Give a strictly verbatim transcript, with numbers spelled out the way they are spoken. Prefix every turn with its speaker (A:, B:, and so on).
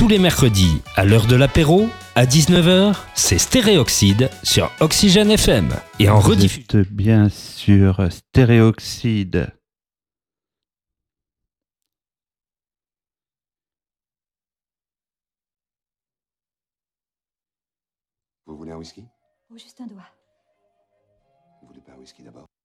A: tous les mercredis, à l'heure de l'apéro, à dix-neuf heures, c'est Stéréoxyde sur Oxygène F M. Et en rediffusion.
B: Vous êtes bien sur Stéréoxyde.
C: Vous voulez un whisky?
D: Oh, juste un doigt.
C: Vous voulez pas un whisky d'abord?